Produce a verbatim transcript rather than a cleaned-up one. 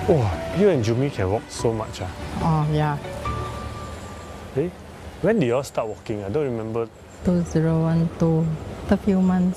Oh, you and Jumi can walk so much. Ah. Oh, yeah. Hey, when did you all start walking? I don't remember. two thousand twelve, a few months.